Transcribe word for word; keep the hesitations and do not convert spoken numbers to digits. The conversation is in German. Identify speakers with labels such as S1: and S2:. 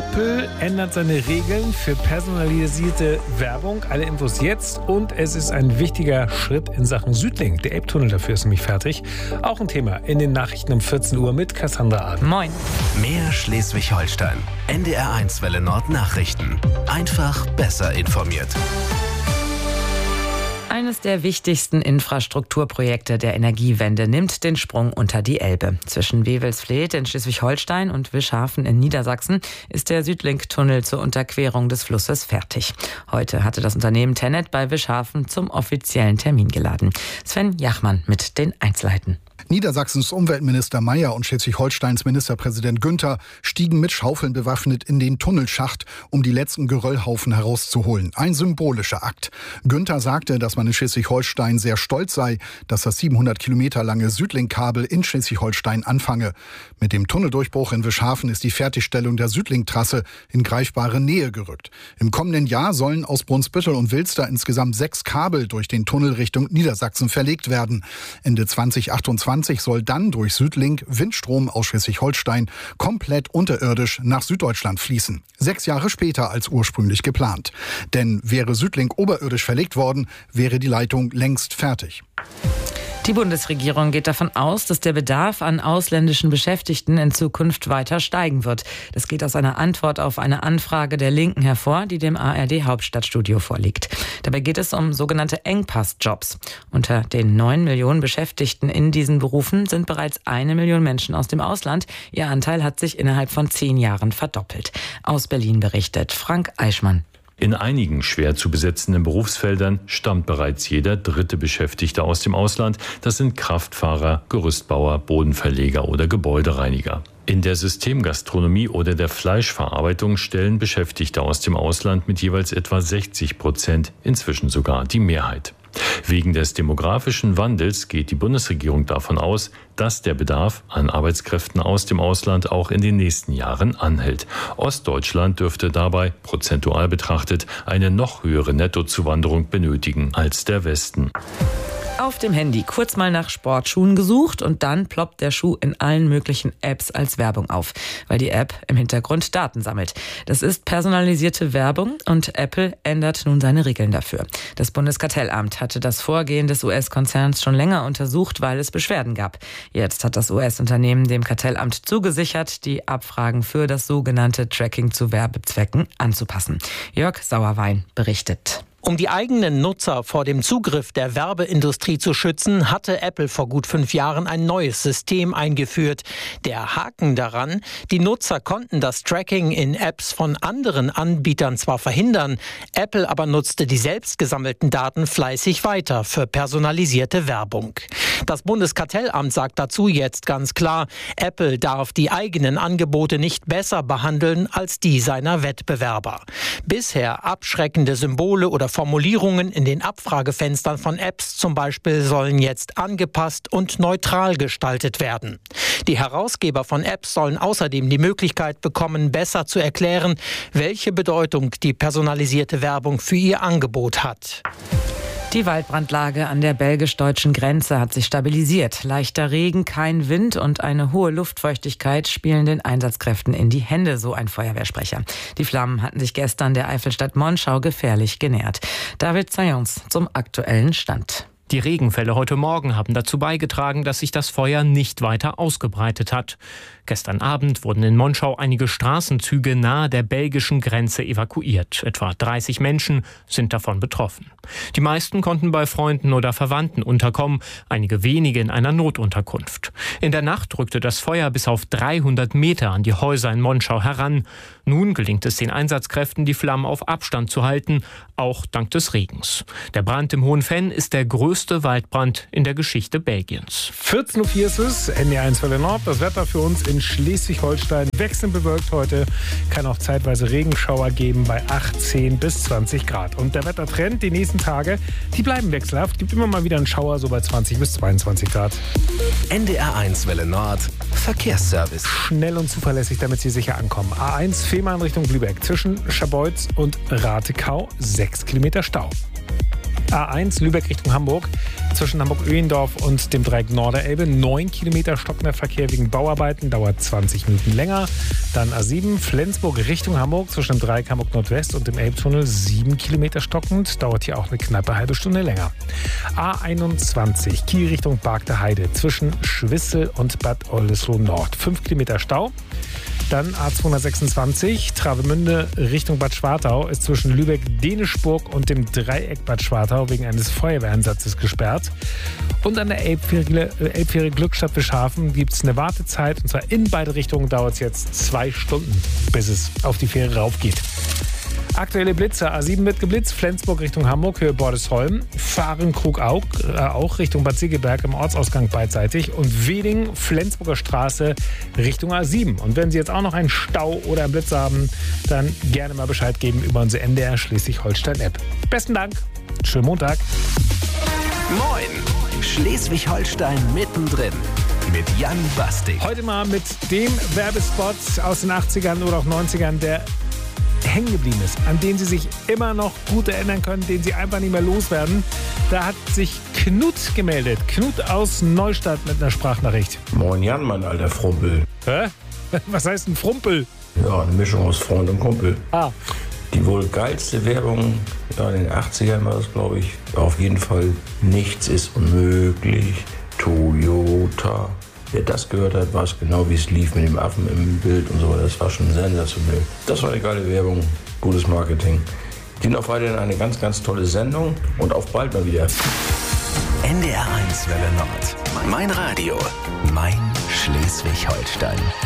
S1: Apple ändert seine Regeln für personalisierte Werbung. Alle Infos jetzt. Und es ist ein wichtiger Schritt in Sachen Südlink. Der Elbtunnel dafür ist nämlich fertig. Auch ein Thema in den Nachrichten um vierzehn Uhr mit Cassandra Aden.
S2: Moin.
S3: Mehr Schleswig-Holstein. N D R eins Welle Nord Nachrichten. Einfach besser informiert.
S2: Eines der wichtigsten Infrastrukturprojekte der Energiewende nimmt den Sprung unter die Elbe. Zwischen Wewelsfleth in Schleswig-Holstein und Wischhafen in Niedersachsen ist der Südlink-Tunnel zur Unterquerung des Flusses fertig. Heute hatte das Unternehmen TenneT bei Wischhafen zum offiziellen Termin geladen. Sven Jachmann mit den Einzelheiten.
S4: Niedersachsens Umweltminister Mayer und Schleswig-Holsteins Ministerpräsident Günther stiegen mit Schaufeln bewaffnet in den Tunnelschacht, um die letzten Geröllhaufen herauszuholen. Ein symbolischer Akt. Günther sagte, dass man in Schleswig-Holstein sehr stolz sei, dass das siebenhundert Kilometer lange Südlink-Kabel in Schleswig-Holstein anfange. Mit dem Tunneldurchbruch in Wischhafen ist die Fertigstellung der Südlink-Trasse in greifbare Nähe gerückt. Im kommenden Jahr sollen aus Brunsbüttel und Wilster insgesamt sechs Kabel durch den Tunnel Richtung Niedersachsen verlegt werden. Ende zweitausendachtundzwanzig soll dann durch Südlink Windstrom aus Schleswig-Holstein komplett unterirdisch nach Süddeutschland fließen. Sechs Jahre später als ursprünglich geplant. Denn wäre Südlink oberirdisch verlegt worden, wäre die Leitung längst fertig.
S2: Die Bundesregierung geht davon aus, dass der Bedarf an ausländischen Beschäftigten in Zukunft weiter steigen wird. Das geht aus einer Antwort auf eine Anfrage der Linken hervor, die dem A R D-Hauptstadtstudio vorliegt. Dabei geht es um sogenannte Engpassjobs. Unter den neun Millionen Beschäftigten in diesen Berufen sind bereits eine Million Menschen aus dem Ausland. Ihr Anteil hat sich innerhalb von zehn Jahren verdoppelt. Aus Berlin berichtet Frank Eichmann.
S5: In einigen schwer zu besetzenden Berufsfeldern stammt bereits jeder dritte Beschäftigte aus dem Ausland. Das sind Kraftfahrer, Gerüstbauer, Bodenverleger oder Gebäudereiniger. In der Systemgastronomie oder der Fleischverarbeitung stellen Beschäftigte aus dem Ausland mit jeweils etwa sechzig Prozent inzwischen sogar die Mehrheit. Wegen des demografischen Wandels geht die Bundesregierung davon aus, dass der Bedarf an Arbeitskräften aus dem Ausland auch in den nächsten Jahren anhält. Ostdeutschland dürfte dabei, prozentual betrachtet, eine noch höhere Nettozuwanderung benötigen als der Westen.
S2: Auf dem Handy kurz mal nach Sportschuhen gesucht und dann ploppt der Schuh in allen möglichen Apps als Werbung auf, weil die App im Hintergrund Daten sammelt. Das ist personalisierte Werbung und Apple ändert nun seine Regeln dafür. Das Bundeskartellamt hatte das Vorgehen des U S-Konzerns schon länger untersucht, weil es Beschwerden gab. Jetzt hat das U S-Unternehmen dem Kartellamt zugesichert, die Abfragen für das sogenannte Tracking zu Werbezwecken anzupassen. Jörg Sauerwein berichtet.
S6: Um die eigenen Nutzer vor dem Zugriff der Werbeindustrie zu schützen, hatte Apple vor gut fünf Jahren ein neues System eingeführt. Der Haken daran: Die Nutzer konnten das Tracking in Apps von anderen Anbietern zwar verhindern, Apple aber nutzte die selbst gesammelten Daten fleißig weiter für personalisierte Werbung. Das Bundeskartellamt sagt dazu jetzt ganz klar, Apple darf die eigenen Angebote nicht besser behandeln als die seiner Wettbewerber. Bisher abschreckende Symbole oder Formulierungen in den Abfragefenstern von Apps zum Beispiel sollen jetzt angepasst und neutral gestaltet werden. Die Herausgeber von Apps sollen außerdem die Möglichkeit bekommen, besser zu erklären, welche Bedeutung die personalisierte Werbung für ihr Angebot hat.
S2: Die Waldbrandlage an der belgisch-deutschen Grenze hat sich stabilisiert. Leichter Regen, kein Wind und eine hohe Luftfeuchtigkeit spielen den Einsatzkräften in die Hände, so ein Feuerwehrsprecher. Die Flammen hatten sich gestern der Eifelstadt Monschau gefährlich genähert. David Zayons zum aktuellen Stand.
S7: Die Regenfälle heute Morgen haben dazu beigetragen, dass sich das Feuer nicht weiter ausgebreitet hat. Gestern Abend wurden in Monschau einige Straßenzüge nahe der belgischen Grenze evakuiert. Etwa dreißig Menschen sind davon betroffen. Die meisten konnten bei Freunden oder Verwandten unterkommen, einige wenige in einer Notunterkunft. In der Nacht rückte das Feuer bis auf dreihundert Meter an die Häuser in Monschau heran. Nun gelingt es den Einsatzkräften, die Flammen auf Abstand zu halten, auch dank des Regens. Der Brand im Hohen Venn ist der größte Waldbrand in der Geschichte Belgiens.
S1: vierzehn Uhr vier ist es, N D R eins Welle Nord. Das Wetter für uns in Schleswig-Holstein wechselnd bewölkt heute. Kann auch zeitweise Regenschauer geben bei achtzehn bis zwanzig Grad. Und der Wettertrend die nächsten Tage, die bleiben wechselhaft. Gibt immer mal wieder einen Schauer, so bei zwanzig bis zweiundzwanzig Grad.
S3: N D R eins Welle Nord, Verkehrsservice.
S1: Schnell und zuverlässig, damit Sie sicher ankommen. A eins Fehmarn Richtung Lübeck. Zwischen Scharbeutz und Ratekau sechs Kilometer Stau. A eins Lübeck Richtung Hamburg zwischen Hamburg-Öhendorf und dem Dreieck Norderelbe. neun Kilometer stockender Verkehr wegen Bauarbeiten, dauert zwanzig Minuten länger. Dann A sieben Flensburg Richtung Hamburg zwischen dem Dreieck Hamburg Nordwest und dem Elbtunnel. sieben Kilometer stockend, dauert hier auch eine knappe halbe Stunde länger. A einundzwanzig Kiel Richtung Bargter Heide zwischen Schwissel und Bad Oldesloe Nord. fünf Kilometer Stau. Dann A zweihundertsechsundzwanzig Travemünde Richtung Bad Schwartau ist zwischen Lübeck-Dänischburg und dem Dreieck Bad Schwartau wegen eines Feuerwehreinsatzes gesperrt. Und an der Elbfähre, Elbfähre Glückstadt Wischhafen gibt es eine Wartezeit. Und zwar in beide Richtungen dauert es jetzt zwei Stunden, bis es auf die Fähre raufgeht. Aktuelle Blitzer. A sieben wird geblitzt, Flensburg Richtung Hamburg, Höhe Bordesholm. Fahrenkrug auch, äh, auch Richtung Bad Segeberg im Ortsausgang beidseitig. Und Weding, Flensburger Straße Richtung A sieben. Und wenn Sie jetzt auch noch einen Stau oder einen Blitz haben, dann gerne mal Bescheid geben über unsere M D R Schleswig-Holstein-App. Besten Dank. Schönen Montag.
S3: Moin. Schleswig-Holstein mittendrin. Mit Jan Bastik.
S1: Heute mal mit dem Werbespot aus den achtzigern oder auch neunzigern, der hängen geblieben ist, an den Sie sich immer noch gut erinnern können, den Sie einfach nicht mehr loswerden. Da hat sich Knut gemeldet. Knut aus Neustadt mit einer Sprachnachricht.
S8: Moin Jan, mein alter Frumpel.
S1: Hä? Was heißt ein Frumpel?
S8: Ja, eine Mischung aus Freund und Kumpel.
S1: Ah.
S8: Die wohl geilste Werbung, ja, in den achtzigern war das, glaube ich, war auf jeden Fall Nichts ist unmöglich, Toyota. Wer das gehört hat, weiß genau, wie es lief mit dem Affen im Bild und so. Das war schon sensationell. Das war eine geile Werbung, gutes Marketing. Ihnen auf weiterhin eine ganz, ganz tolle Sendung und auf bald mal wieder.
S3: N D R eins Welle Nord. Mein Radio. Mein Schleswig-Holstein.